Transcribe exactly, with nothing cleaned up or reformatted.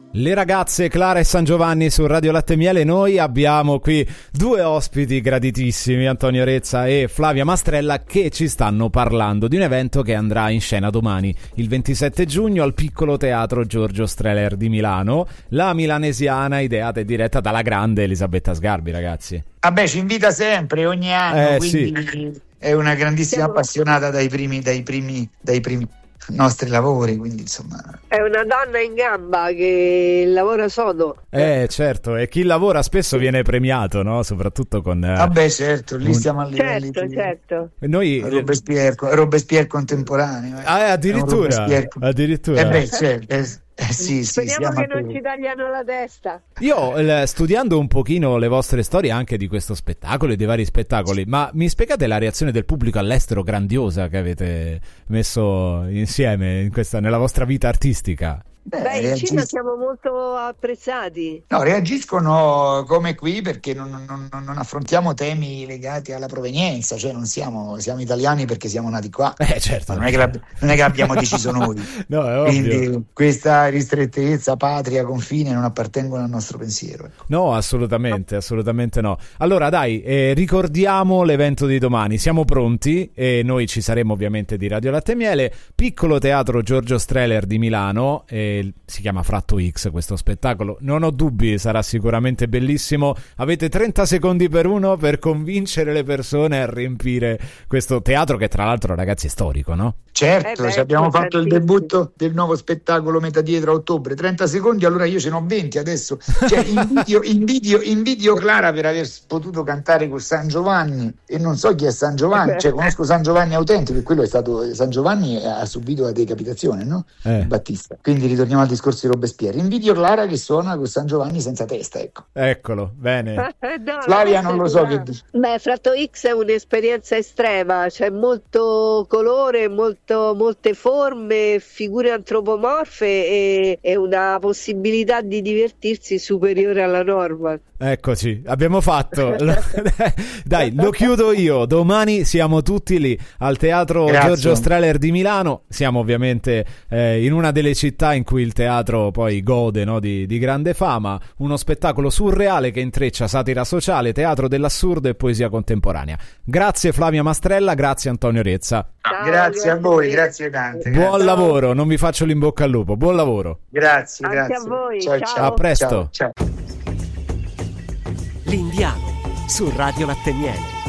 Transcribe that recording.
Le ragazze Clara e San Giovanni su Radio Latte e Miele. Noi abbiamo qui due ospiti graditissimi, Antonio Rezza e Flavia Mastrella, che ci stanno parlando di un evento che andrà in scena domani, il ventisette giugno, al Piccolo Teatro Giorgio Strehler di Milano. La Milanesiana, ideata e diretta dalla grande Elisabetta Sgarbi, ragazzi. Vabbè, ci invita sempre, ogni anno, eh, quindi sì. È una grandissima appassionata dai primi, dai primi, dai primi nostri lavori, quindi insomma è una donna in gamba che lavora sodo. Eh certo, e chi lavora spesso viene premiato, no? Soprattutto con eh, vabbè certo, lì un... stiamo a livelli certo, di... certo. Noi Robespierre, Robespierre contemporaneo. Eh. Ah, addirittura, addirittura. Eh beh, certo, eh, eh, sì, speriamo sì, che non ci tagliano la testa. Io eh, studiando un pochino le vostre storie anche di questo spettacolo e dei vari spettacoli, ma mi spiegate la reazione del pubblico all'estero grandiosa che avete messo insieme in questa, nella vostra vita artistica? Beh, Beh in reagis- Cina siamo molto apprezzati. No, reagiscono come qui perché non, non, non affrontiamo temi legati alla provenienza, cioè non siamo, siamo italiani perché siamo nati qua. Eh, certo. Non è che, non è che l'abbiamo deciso noi. No, è Quindi ovvio. Questa ristrettezza, patria, confine non appartengono al nostro pensiero. Ecco. No, assolutamente, assolutamente no. Allora dai, eh, ricordiamo l'evento di domani, siamo pronti e noi ci saremo ovviamente di Radio Latte e Miele, Piccolo Teatro Giorgio Strehler di Milano, eh, si chiama Fratto X questo spettacolo, non ho dubbi, sarà sicuramente bellissimo. Avete trenta secondi per uno per convincere le persone a riempire questo teatro che tra l'altro, ragazzi, è storico, no? Certo, eh beh, abbiamo fatto il sì. debutto del nuovo spettacolo metà dietro a ottobre, trenta secondi, allora io ce n'ho venti adesso, cioè invidio, invidio, invidio Clara per aver potuto cantare con San Giovanni e non so chi è San Giovanni, cioè conosco San Giovanni autentico, che quello è stato, San Giovanni ha subito la decapitazione, no? Eh. Battista, quindi ritorniamo al discorso di Robespierre, invidio Clara che suona con San Giovanni senza testa, ecco. Eccolo, bene. No, Flavia non lo so che dice. Beh, Fratto X è un'esperienza estrema, c'è molto colore, molto, molte forme, figure antropomorfe e, e una possibilità di divertirsi superiore alla norma. Eccoci, abbiamo fatto. Dai, lo chiudo io. Domani siamo tutti lì al Teatro Grazie. Giorgio Strehler di Milano. Siamo ovviamente eh, in una delle città in cui il teatro poi gode, no, di, di grande fama. Uno spettacolo surreale che intreccia satira sociale, teatro dell'assurdo e poesia contemporanea. Grazie Flavia Mastrella, grazie Antonio Rezza. Ciao, grazie a voi, grazie tante. Buon grazie. lavoro, non vi faccio l'in bocca al lupo. Buon lavoro. Grazie, Anche grazie. a voi, Ciao, ciao. ciao. A presto. Ciao, ciao. L'Indiano su Radio Latte e Miele.